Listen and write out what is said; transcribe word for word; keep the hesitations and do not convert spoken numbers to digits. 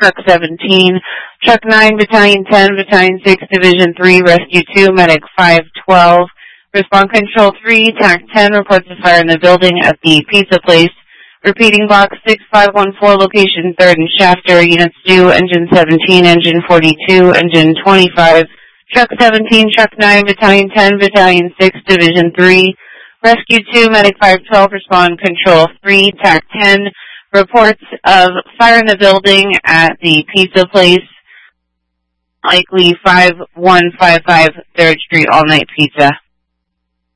Truck seventeen, Truck nine, Battalion ten, Battalion six, Division three, Rescue two, Medic five twelve. Respond Control three, T A C ten, reports a fire in the building at the Pizza Place. Repeating box six five one four, location third and Shafter. Units due, engine seventeen, engine forty-two, engine twenty-five. Truck seventeen, Truck nine, Battalion ten, Battalion six, Division three. Rescue two, Medic five twelve, Respond Control three, T A C ten. Reports of fire in the building at the Pizza Place. Likely five one five five third Street, all night pizza.